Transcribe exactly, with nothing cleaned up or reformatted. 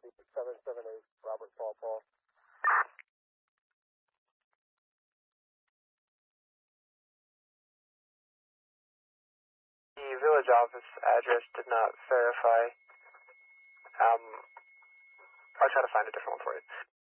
seven seven eight, Robert Paul Paul. The village office address did not verify. Um, I'll try to find a different one for you.